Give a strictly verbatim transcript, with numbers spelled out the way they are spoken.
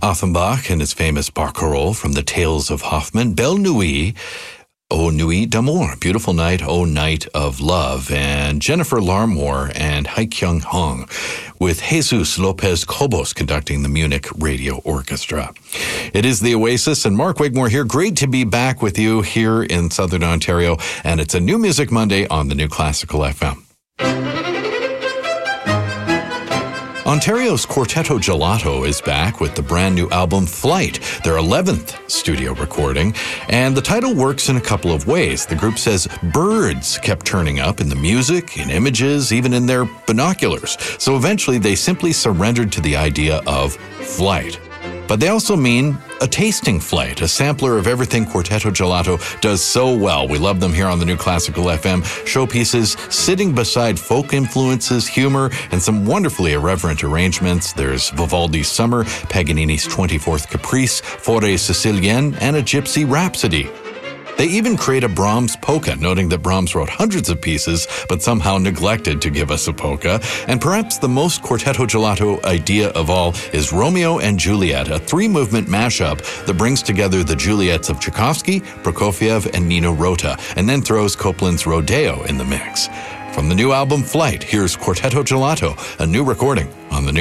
Offenbach and his famous barcarolle from the Tales of Hoffmann, Belle Nuit, O Nuit d'Amour, Beautiful Night, O Night of Love, and Jennifer Larmore and Hai Kyung Hong, with Jesus Lopez Cobos conducting the Munich Radio Orchestra. It is the Oasis, and Mark Wigmore here. Great to be back with you here in Southern Ontario, and it's a New Music Monday on the New Classical F M. Ontario's Quartetto Gelato is back with the brand new album Flight, their eleventh studio recording, and the title works in a couple of ways. The group says birds kept turning up in the music, in images, even in their binoculars. So eventually they simply surrendered to the idea of flight. But they also mean a tasting flight, a sampler of everything Quartetto Gelato does so well. We love them here on the New Classical F M. Showpieces sitting beside folk influences, humor, and some wonderfully irreverent arrangements. There's Vivaldi's Summer, Paganini's twenty-fourth Caprice, Forêt Sicilienne, and a Gypsy Rhapsody. They even create a Brahms polka, noting that Brahms wrote hundreds of pieces, but somehow neglected to give us a polka. And perhaps the most Quartetto Gelato idea of all is Romeo and Juliet, a three-movement mashup that brings together the Juliets of Tchaikovsky, Prokofiev, and Nino Rota, and then throws Copland's Rodeo in the mix. From the new album Flight, here's Quartetto Gelato, a new recording on the New